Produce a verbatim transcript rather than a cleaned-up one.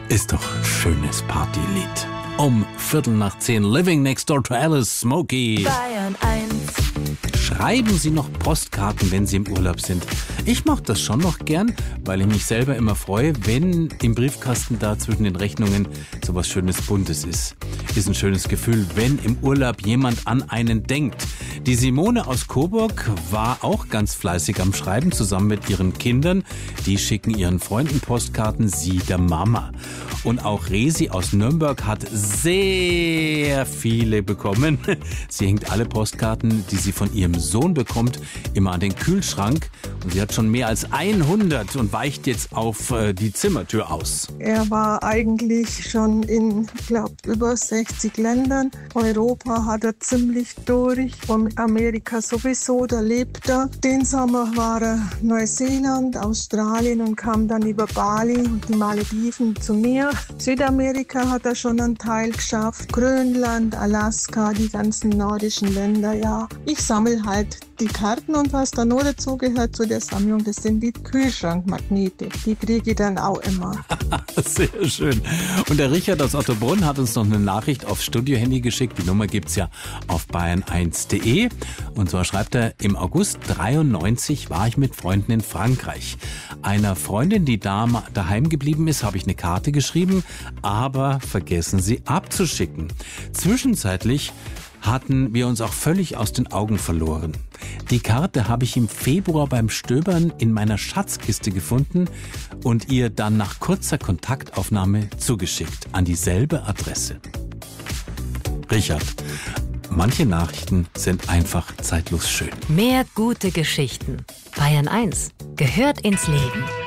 Ist doch ein schönes Partylied. Um Viertel nach zehn, Living Next Door to Alice, Smokey. Bayern eins. Schreiben Sie noch Postkarten, wenn Sie im Urlaub sind? Ich mache das schon noch gern, weil ich mich selber immer freue, wenn im Briefkasten da zwischen den Rechnungen sowas Schönes Buntes ist. Ist ein schönes Gefühl, wenn im Urlaub jemand an einen denkt. Die Simone aus Coburg war auch ganz fleißig am Schreiben, zusammen mit ihren Kindern. Die schicken ihren Freunden Postkarten, sie der Mama. Und auch Resi aus Nürnberg hat sehr viele bekommen. Sie hängt alle Postkarten, die sie von ihrem Sohn bekommt, immer an den Kühlschrank. Und sie hat schon mehr als hundert und weicht jetzt auf äh, die Zimmertür aus. Er war eigentlich schon in, ich glaube, über sechzig Ländern. Europa hat er ziemlich durch und Amerika sowieso, da lebt er. Den Sommer war er Neuseeland, Australien und kam dann über Bali und die Malediven zu mir. Südamerika hat er schon einen Teil geschafft, Grönland, Alaska, die ganzen nordischen Länder, ja. Ich sammle halt die Karten und was da noch dazu gehört zu der Sammlung, das sind die Kühlschrankmagnete. Die kriege ich dann auch immer. Sehr schön. Und der Richard aus Ottobrunn hat uns noch eine Nachricht aufs Studiohandy geschickt. Die Nummer gibt's ja auf bayern eins punkt de. Und zwar schreibt er, im August dreiundneunzig war ich mit Freunden in Frankreich. Einer Freundin, die da daheim geblieben ist, habe ich eine Karte geschrieben, aber vergessen sie abzuschicken. Zwischenzeitlich hatten wir uns auch völlig aus den Augen verloren. Die Karte habe ich im Februar beim Stöbern in meiner Schatzkiste gefunden und ihr dann nach kurzer Kontaktaufnahme zugeschickt an dieselbe Adresse. Richard, manche Nachrichten sind einfach zeitlos schön. Mehr gute Geschichten. Bayern eins gehört ins Leben.